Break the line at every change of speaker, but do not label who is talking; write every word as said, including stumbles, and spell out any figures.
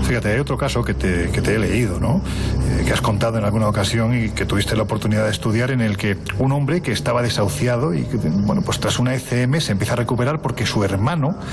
Fíjate, hay otro caso que te, que te he leído, ¿no? Eh, que has contado en alguna ocasión y que tuviste la oportunidad de estudiar, en el que un hombre que estaba desahuciado y que, bueno, pues tras una E C M se empieza a recuperar porque su hermano